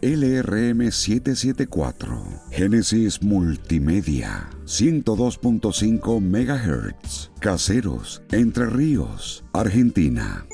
LRM774, Génesis Multimedia, 102.5 MHz, Caseros, Entre Ríos, Argentina.